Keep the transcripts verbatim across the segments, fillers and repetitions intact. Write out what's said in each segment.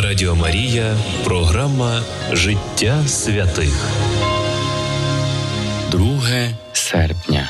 Радіо Марія, програма «Життя святих». друге серпня.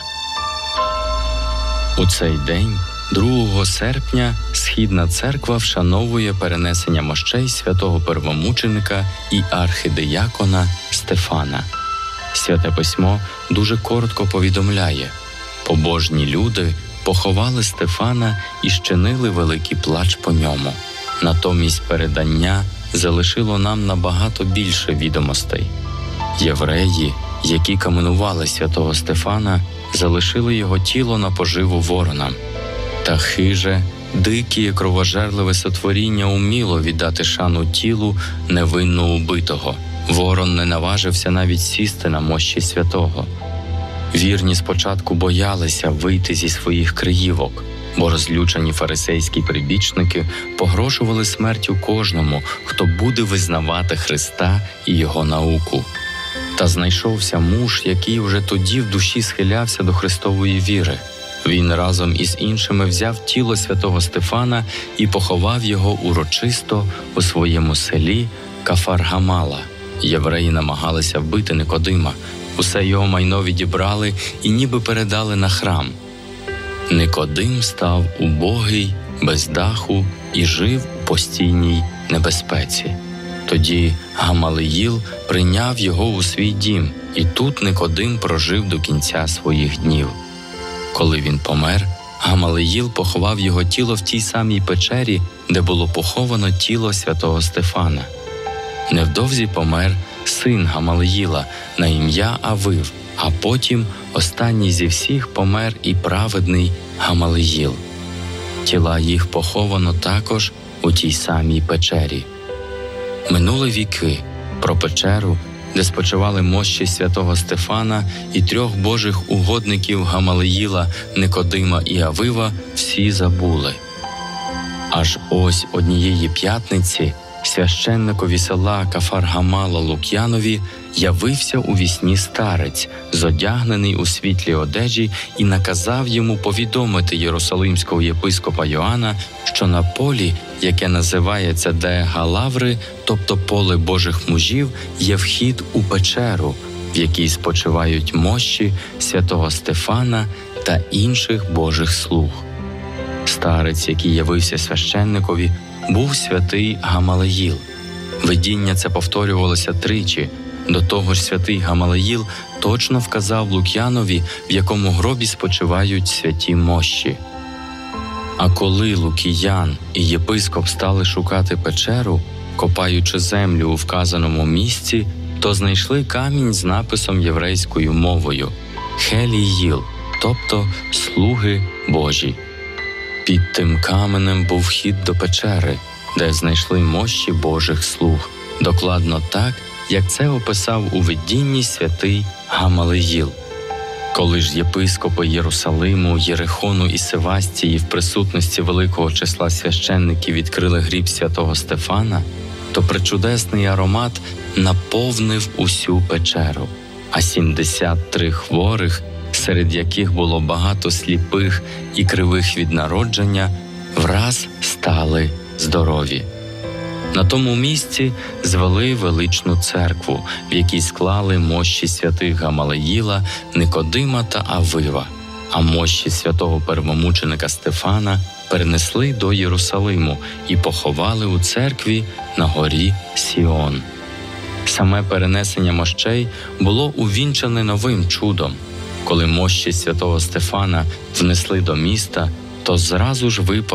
У цей день, другого серпня, Східна церква вшановує перенесення мощей святого первомученика і архидиякона Стефана. Святе Письмо дуже коротко повідомляє: побожні люди поховали Стефана і щинили великий плач по ньому. Натомість передання залишило нам набагато більше відомостей. Євреї, які каменували святого Стефана, залишили його тіло на поживу воронам. Та хиже, дике і кровожерливе сотворіння уміло віддати шану тілу невинно убитого. Ворон не наважився навіть сісти на мощі святого. Вірні спочатку боялися вийти зі своїх криївок, бо розлючені фарисейські прибічники погрожували смертю кожному, хто буде визнавати Христа і Його науку. Та знайшовся муж, який вже тоді в душі схилявся до Христової віри. Він разом із іншими взяв тіло святого Стефана і поховав його урочисто у своєму селі Кафар-Гамала. Євреї намагалися вбити Никодима. Усе його майно відібрали і ніби передали на храм. Никодим став убогий, без даху і жив у постійній небезпеці. Тоді Гамалиїл прийняв його у свій дім, і тут Никодим прожив до кінця своїх днів. Коли він помер, Гамалиїл поховав його тіло в тій самій печері, де було поховано тіло святого Стефана. Невдовзі помер син Гамалиїла на ім'я Авив, а потім останній зі всіх помер і праведний Гамалиїл. Тіла їх поховано також у тій самій печері. Минули віки. Про печеру, де спочивали мощі святого Стефана і трьох божих угодників Гамалиїла, Никодима і Авива, всі забули. Аж ось однієї п'ятниці священникові села Кафар-Гамала Лук'янові явився у вісні старець, зодягнений у світлі одежі, і наказав йому повідомити єрусалимського єпископа Йоанна, що на полі, яке називається Де Галаври, тобто поле Божих мужів, є вхід у печеру, в якій спочивають мощі святого Стефана та інших Божих слуг. Старець, який явився священникові, був святий Гамалиїл. Видіння це повторювалося тричі. До того ж святий Гамалиїл точно вказав Лук'янові, в якому гробі спочивають святі мощі. А коли Лукіян і єпископ стали шукати печеру, копаючи землю у вказаному місці, то знайшли камінь з написом єврейською мовою «Хеліїл», тобто «Слуги Божі». Під тим каменем був вхід до печери, де знайшли мощі Божих слуг, докладно так, як це описав у видінні святий Гамалиїл. Коли ж єпископи Єрусалиму, Єрихону і Севастії в присутності великого числа священників відкрили гріб святого Стефана, то пречудесний аромат наповнив усю печеру, а сімдесят три хворих, серед яких було багато сліпих і кривих від народження, враз стали здорові. На тому місці звели величну церкву, в якій склали мощі святих Гамалиїла, Никодима та Авива, а мощі святого первомученика Стефана перенесли до Єрусалиму і поховали у церкві на горі Сіон. Саме перенесення мощей було увінчане новим чудом. Коли мощі святого Стефана внесли до міста, то зразу ж випав